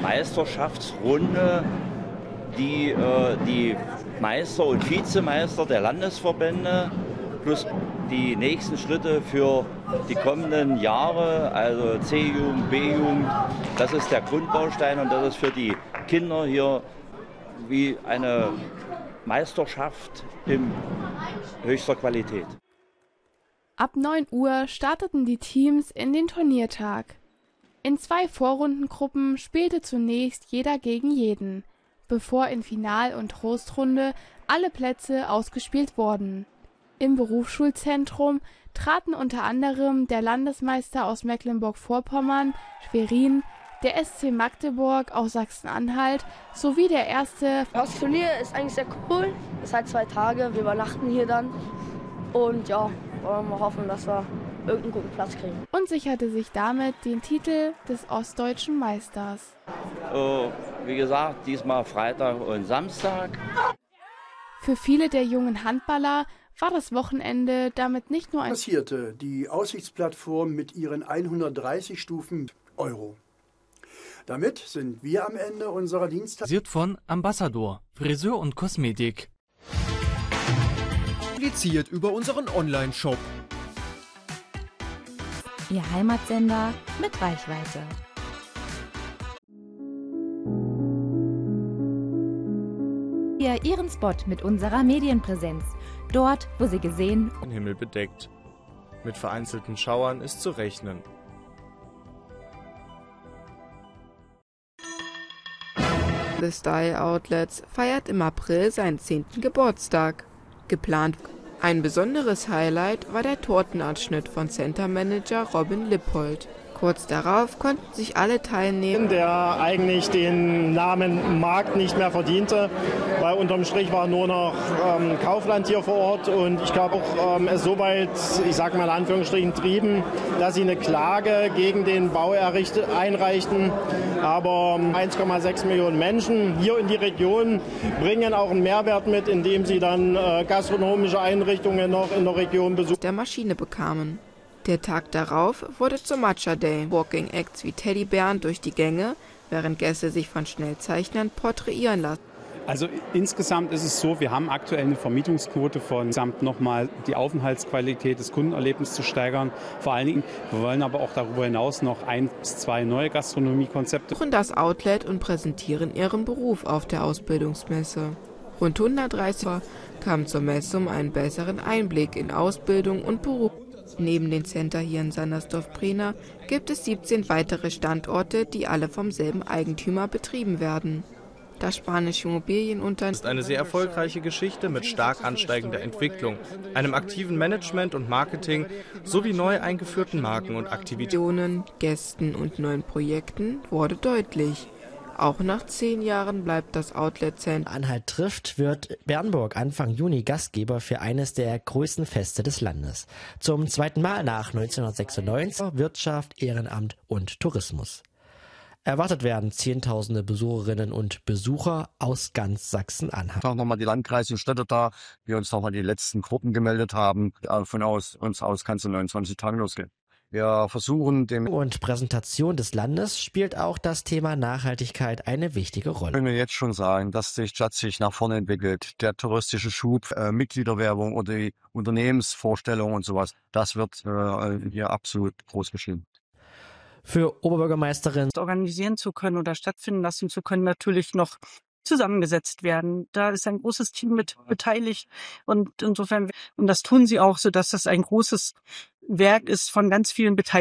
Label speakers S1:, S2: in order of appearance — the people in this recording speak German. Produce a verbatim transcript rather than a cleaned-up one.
S1: Meisterschaftsrunde, die äh, die Meister und Vizemeister der Landesverbände plus die nächsten Schritte für die kommenden Jahre, also C-Jugend, B-Jugend, das ist der Grundbaustein und das ist für die Kinder hier wie eine Meisterschaft in höchster Qualität.
S2: Ab neun Uhr starteten die Teams in den Turniertag. In zwei Vorrundengruppen spielte zunächst jeder gegen jeden, bevor in Final- und Trostrunde alle Plätze ausgespielt wurden. Im Berufsschulzentrum traten unter anderem der Landesmeister aus Mecklenburg-Vorpommern, Schwerin, der S C Magdeburg aus Sachsen-Anhalt sowie der erste...
S3: Das Turnier ist eigentlich sehr cool. Es ist halt zwei Tage, wir übernachten hier dann. Und ja, wollen wir hoffen, dass wir irgendeinen guten Platz kriegen.
S2: Und sicherte sich damit den Titel des ostdeutschen Meisters.
S1: Äh, wie gesagt, diesmal Freitag und Samstag.
S2: Für viele der jungen Handballer war das Wochenende damit nicht nur ein...
S4: Passierte die Aussichtsplattform mit ihren hundertdreißig Stufen Euro. Damit sind wir am Ende unserer Dienstag...
S5: Produziert von Ambassador, Friseur und Kosmetik.
S6: Publiziert über unseren Online-Shop.
S7: Ihr Heimatsender mit Reichweite. Hier Ihren Spot mit unserer Medienpräsenz. Dort, wo Sie gesehen
S8: und Himmel bedeckt. Mit vereinzelten Schauern ist zu rechnen.
S9: The Style Outlets feiert im April seinen zehnten Geburtstag. Geplant. Ein besonderes Highlight war der Tortenanschnitt von Centermanager Robin Lippold. Kurz darauf konnten sich alle Teilnehmer,
S10: der eigentlich den Namen Markt nicht mehr verdiente, weil unterm Strich war nur noch ähm, Kaufland hier vor Ort und ich glaube auch ähm, es so weit, ich sage mal in Anführungsstrichen, trieben, dass sie eine Klage gegen den Bau erricht- einreichten. Aber ähm, eins Komma sechs Millionen Menschen hier in die Region bringen auch einen Mehrwert mit, indem sie dann äh, gastronomische Einrichtungen noch in der Region besuchen.
S9: Der Maschine bekamen. Der Tag darauf wurde zum Matcha Day. Walking Acts wie Teddybären durch die Gänge, während Gäste sich von Schnellzeichnern porträtieren lassen.
S11: Also insgesamt ist es so, wir haben aktuell eine Vermietungsquote von insgesamt nochmal die Aufenthaltsqualität des Kundenerlebnisses zu steigern. Vor allen Dingen, wir wollen aber auch darüber hinaus noch ein bis zwei neue Gastronomiekonzepte.
S9: Suchen das Outlet und präsentieren ihren Beruf auf der Ausbildungsmesse. Rund hundertdreißig kamen zur Messe, um einen besseren Einblick in Ausbildung und Beruf. Neben den Center hier in Sandersdorf-Prena gibt es siebzehn weitere Standorte, die alle vom selben Eigentümer betrieben werden. Das spanische Immobilienunternehmen
S8: ist eine sehr erfolgreiche Geschichte mit stark ansteigender Entwicklung, einem aktiven Management und Marketing sowie neu eingeführten Marken und Aktivitäten,
S9: Gästen und neuen Projekten wurde deutlich. Auch nach zehn Jahren bleibt das Outlet-Center.
S12: Anhalt trifft, wird Bernburg Anfang Juni Gastgeber für eines der größten Feste des Landes. Zum zweiten Mal nach neunzehnhundertsechsundneunzig Wirtschaft, Ehrenamt und Tourismus. Erwartet werden Zehntausende Besucherinnen und Besucher aus ganz Sachsen-Anhalt.
S13: Auch nochmal die Landkreise und Städte da, wir uns nochmal die letzten Gruppen gemeldet haben. Von aus, uns aus kann es in neunundzwanzig Tagen losgehen. Wir versuchen dem...
S12: Und Präsentation des Landes spielt auch das Thema Nachhaltigkeit eine wichtige Rolle.
S13: Ich kann mir jetzt schon sagen, dass sich Stadt sich nach vorne entwickelt. Der touristische Schub, äh, Mitgliederwerbung oder die Unternehmensvorstellung und sowas, das wird äh, hier absolut groß geschrieben.
S12: Für Oberbürgermeisterin
S14: organisieren zu können oder stattfinden lassen zu können, natürlich noch zusammengesetzt werden. Da ist ein großes Team mit beteiligt und insofern, und das tun sie auch, sodass das ein großes Werk ist von ganz vielen Beteiligten.